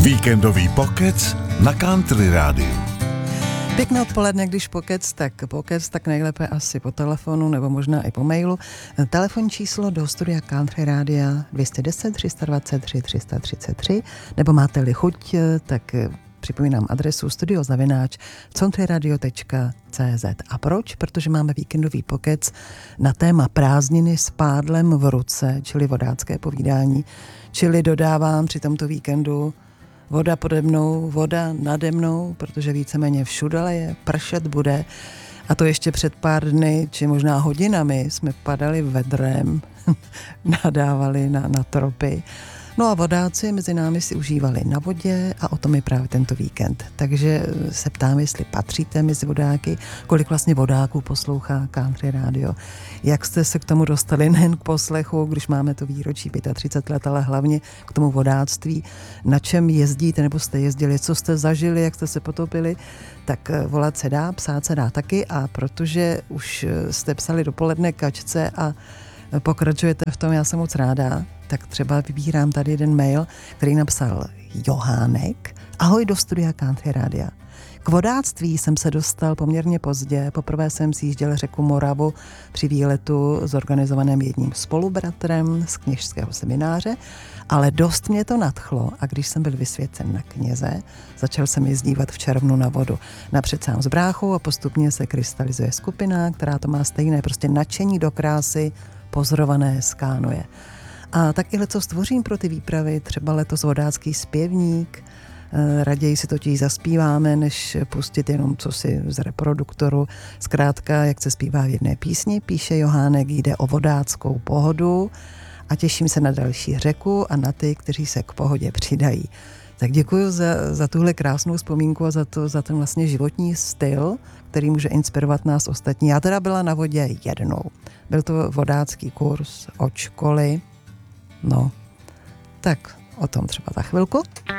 Víkendový pokec na Country Rádiu. Pěkné odpoledne, když pokec, tak nejlépe asi po telefonu nebo možná i po mailu. Telefonní číslo do studia Country Rádia 210 323 333, nebo máte-li chuť, tak připomínám adresu studio@countryradio.cz. A proč? Protože máme víkendový pokec na téma prázdniny s pádlem v ruce, čili vodácké povídání, čili dodávám při tomto víkendu voda pode mnou, voda nade mnou, protože víceméně všude leje, pršet bude. A to ještě před pár dny, či možná hodinami, jsme padali vedrem, nadávali na tropy. No a vodáci mezi námi si užívali na vodě a o tom je právě tento víkend. Takže se ptám, jestli patříte mezi vodáky, kolik vlastně vodáků poslouchá Country Radio. Jak jste se k tomu dostali, nejen k poslechu, když máme to výročí 35 let, ale hlavně k tomu vodáctví. Na čem jezdíte, nebo jste jezdili, co jste zažili, jak jste se potopili, tak volat se dá, psát se dá taky. A protože už jste psali dopoledne Kačce a pokračujete v tom, já jsem moc ráda, tak třeba vybírám tady jeden mail, který napsal Johánek. Ahoj do studia Country Rádia. K vodáctví jsem se dostal poměrně pozdě. Poprvé jsem sjížděl řeku Moravu při výletu zorganizovaném jedním spolubratrem z kněžského semináře, ale dost mě to nadchlo a když jsem byl vysvěcen na kněze, začal jsem jezdívat v červnu na vodu. Napřed sám s bráchou a postupně se krystalizuje skupina, která to má stejné, prostě nadšení do krásy, pozorované z kánoje. A tak i leco stvořím pro ty výpravy, třeba letos vodácký zpěvník, raději si totiž zaspíváme, než pustit jenom cosi z reproduktoru. Zkrátka, jak se zpívá v jedné písni, píše Johánek, jde o vodáckou pohodu a těším se na další řeku a na ty, kteří se k pohodě přidají. Tak děkuji za tuhle krásnou vzpomínku a za ten vlastně životní styl, který může inspirovat nás ostatní. Já teda byla na vodě jednou. Byl to vodácký kurz od školy. No, tak o tom třeba za chvilku.